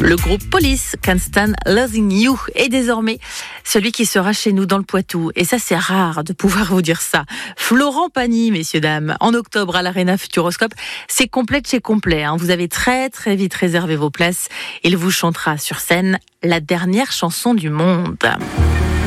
Le groupe Police, Can't Stand Losing You, est désormais celui qui sera chez nous dans le Poitou. Et ça, c'est rare de pouvoir vous dire ça. Florent Pagny, messieurs, dames, en octobre à l'Arena Futuroscope, c'est complet de chez complet. Vous avez très très vite réservé vos places. Il vous chantera sur scène la dernière chanson du monde.